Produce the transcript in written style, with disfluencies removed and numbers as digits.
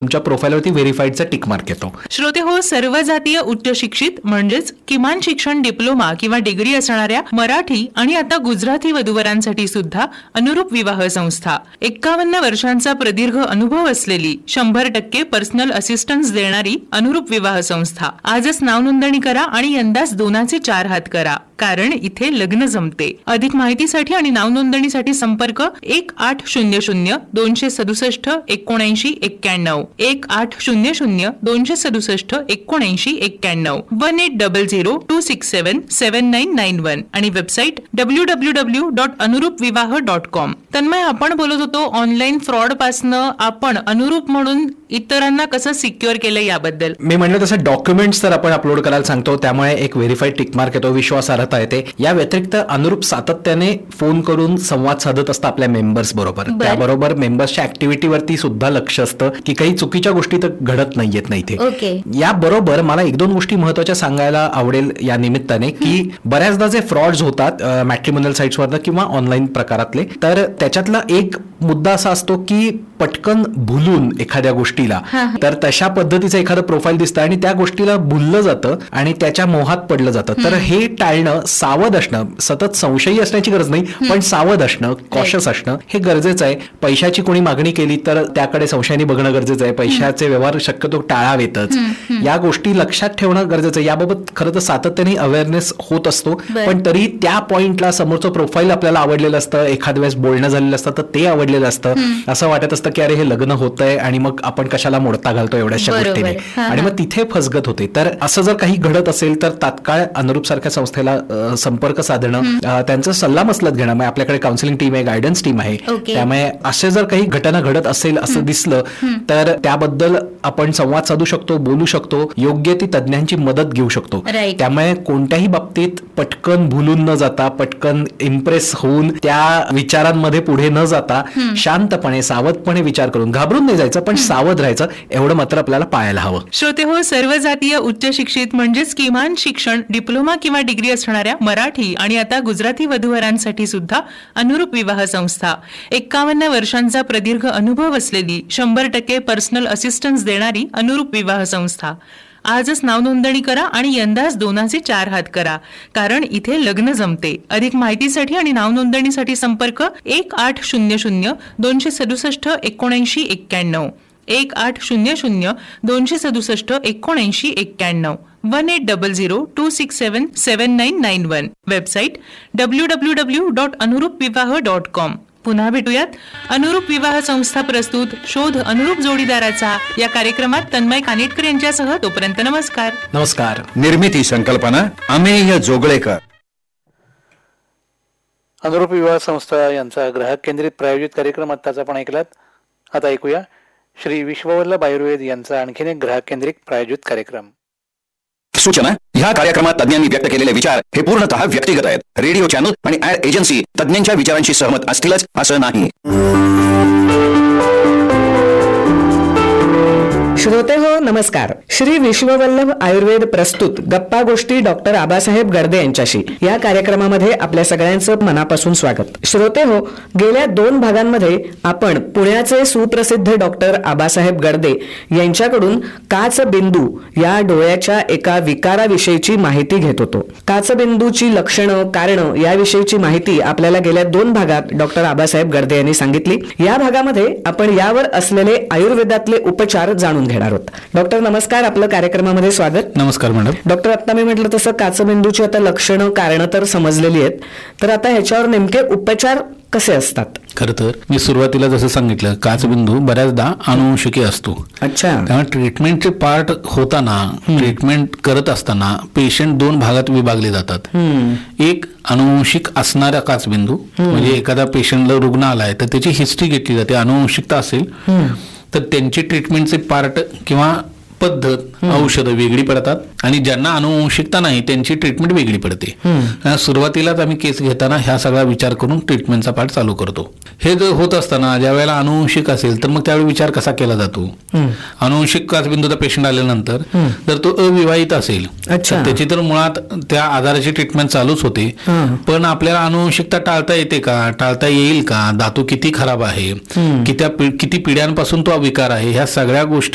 तुमच्या प्रोफाईलवरती व्हेरीफाईडचा tick mark येतो. श्रोते हो, सर्व जातीय उच्च शिक्षित म्हणजेच किमान शिक्षण डिप्लोमा किंवा डिग्री असणाऱ्या मराठी आणि आता गुजराती वधूवरांसाठी सुद्धा अनुरूप विवाह संस्था, 51 वर्षांचा प्रदीर्घ अनुभव असलेली, 100% पर्सनल असिस्टन्स देणारी अनुरूप विवाह संस्था. आजच नाव नोंदणी करा आणि यंदाच 2चे 4 हात करा, कारण इथे लग्न जमते. अधिक माहितीसाठी आणि नाव नोंदणीसाठी संपर्क 1800-267-7991 1800-267-7991 1800-267-7991 आणि वेबसाईट www.anurupvivaha.com. तन्मय, आपण बोलत होतो ऑनलाईन फ्रॉड पासनं आपण अनुरूप म्हणून इतरांना कसं सिक्युअर केलं याबद्दल. मी म्हणलं तसं डॉक्युमेंट्स तर आपण अपलोड करायला सांगतो, त्यामुळे एक व्हेरीफाईड टिकमार्क येतो, विश्वासार्हता येते. या व्यतिरिक्त अनुरूप सातत्याने फोन करून संवाद साधत असतं आपल्या मेंबर्स बरोबर. त्याबरोबर मेंबर्सच्या ऍक्टिव्हिटीवरती सुद्धा लक्ष असतं की काही चुकीच्या गोष्टी तर घडत नाहीयेत ना इथे. याबरोबर मला 1-2 गोष्टी महत्वाच्या सांगायला आवडेल या निमित्ताने, की बऱ्याचदा जे फ्रॉड्स होतात मॅट्रिमोनियल साईट्सवरनं किंवा ऑनलाईन प्रकारातले, तर त्याच्यातला एक मुद्दा असा असतो की पटकन भुलून एखाद्या गोष्टीला, तर तशा पद्धतीचं एखादं प्रोफाईल दिसतं आणि त्या गोष्टीला भुललं जातं आणि त्याच्या मोहात पडलं जातं. तर हे टाळणं, सावध असणं, सतत संशयी असण्याची गरज नाही, पण सावध असणं, कॉशियस असणं हे गरजेचं आहे. पैशाची कोणी मागणी केली तर त्याकडे संशयाने बघणं गरजेचं आहे. पैशाचे व्यवहार शक्यतो टाळावेतच. या गोष्टी लक्षात ठेवणं गरजेचं आहे. याबाबत खरं तर सातत्याने अवेअरनेस होत असतो, पण तरी त्या पॉइंटला समोरचं प्रोफाईल आपल्याला आवडलेलं असतं, एखाद्या वेळेस बोलणं झालेलं असतं तर ते आवडलेलं असतं. असं वाटत असतं की अरे हे लग्न होतंय आणि मग आपण कशाला मोडता घालतो एवढ्याशा गोष्टीने, आणि मग तिथे फसगत होते. तर असं जर काही घडत असेल तर तात्काळ अनुरूप सारख्या संस्थेला संपर्क साधणं, त्यांचं सल्लामसलत घेणं. म्हणजे आपल्याकडे काउन्सिलिंग टीम आहे, गायडन्स टीम आहे. त्यामुळे असे जर काही घटना घडत असेल असं दिसलं तर त्याबद्दल आपण संवाद साधू शकतो, बोलू शकतो, योग्य ती तज्ञांची मदत घेऊ शकतो. त्यामुळे कोणत्याही बाबतीत पटकन भुलून न जाता, पटकन इम्प्रेस होऊन त्या विचारांमध्ये पुढे न जाता शांतपणे, सावधपणे विचार करून, घाबरून नाही जायचं पण सावध राहायचं, एवढं मात्र आपल्याला पाहायला हवं. श्रोते हो, सर्व जातीय उच्च शिक्षित म्हणजेच किमान शिक्षण डिप्लोमा किंवा डिग्री असणाऱ्या मराठी आणि आता गुजराती वधूवरांसाठी सुद्धा अनुरूप विवाह संस्था, 51 वर्षांचा प्रदीर्घ अनुभव असलेली, 100% पर्सनल असिस्टन्स देणारी अनुरूप विवाह संस्था. आजच नाव नोंदणी करा आणि यंदाच 2चे 4 हात करा, कारण इथे लग्न जमते. अधिक माहितीसाठी आणि नाव नोंदणीसाठी संपर्क 1800-267-7991 1800-267-7991 1800-267-7991. Website www.anurupvivaha.com. पुन्हा भेटूयात. अनुरूप विवाह संस्था प्रस्तुत शोध अनुरूप जोडीदाराचा या कार्यक्रमात तन्मय कानेटकर यांच्यासह. तोपर्यंत नमस्कार. नमस्कार. निर्मिती संकल्पना अमेय जोगळेकर. अनुरूप विवाह संस्था यांचा ग्राहक केंद्रित प्रायोजित कार्यक्रम आत्ताच आपण ऐकलात. आता ऐकूया श्री विश्ववल्लभ आयुर्वेद यांचा आणखीन एक ग्राहक केंद्रित प्रायोजित कार्यक्रम. सूचना: ह्या कार्यक्रमात तज्ञांनी व्यक्त केलेले विचार हे पूर्णतः व्यक्तिगत आहेत. रेडिओ चॅनल आणि ऍड एजन्सी तज्ञांच्या विचारांशी सहमत असतीलच असं नाही. श्रोते हो, नमस्कार. श्री विश्ववल्लभ आयुर्वेद प्रस्तुत गप्पा गोष्टी डॉक्टर आबासाहेब गडदे यांच्याशी या कार्यक्रमामध्ये आपल्या सगळ्यांचं मनापासून स्वागत. श्रोते हो, गेल्या 2 भागांमध्ये आपण पुण्याचे सुप्रसिद्ध डॉक्टर आबासाहेब गडदे यांच्याकडून काचबिंदू या डोळ्याच्या एका विकाराविषयीची माहिती घेत होतो. काचबिंदूची लक्षणं, कारणं याविषयीची माहिती आपल्याला गेल्या 2 भागात डॉक्टर आबासाहेब गडदे यांनी सांगितली. या भागामध्ये आपण यावर असलेले आयुर्वेदातले उपचार जाणून घेणार आहोत. डॉक्टर नमस्कार, आपलं कार्यक्रमामध्ये स्वागत. नमस्कार मॅडम. डॉक्टर, आता मी म्हटलं तसं काचबिंदूची आता लक्षणं, कारणं तर समजलेली आहेत, तर आता ह्याच्यावर नेमके उपचार कसे असतात? खरं तर मी सुरुवातीला जसं सांगितलं, काचबिंदू बऱ्याचदा अनुवंशिकी असतो. अच्छा. त्यामुळे ट्रीटमेंटचे पार्ट होताना, ट्रीटमेंट करत असताना पेशंट 2 भागात विभागले जातात. एक अनुवंशिक असणारा काचबिंदू, म्हणजे एखादा पेशंटला रुग्ण आलाय तर त्याची हिस्ट्री घेतली जाते, अनुवंशिकता असेल तर त्यांची ट्रीटमेंटचे पार्ट किंवा पद्धत, औषधं वेगळी पडतात, आणि ज्यांना अनुवंशिकता नाही त्यांची ट्रीटमेंट वेगळी पडते. सुरुवातीलाच आम्ही केस घेताना ह्या सगळा विचार करून ट्रीटमेंटचा पार्ट चालू करतो. हे जर होत असताना ज्या वेळेला अनुवंशिक असेल तर मग त्यावेळी विचार कसा केला जातो? अनुवंशिक काचबिंदूचा पेशंट आल्यानंतर जर तो अविवाहित असेल तर त्याची तर मुळात त्या आजाराची ट्रीटमेंट चालूच होते, पण आपल्याला अनुवंशिकता टाळता येते का, टाळता येईल का, धातू किती खराब आहे, किती पिढ्यांपासून तो विकार आहे, ह्या सगळ्या गोष्टी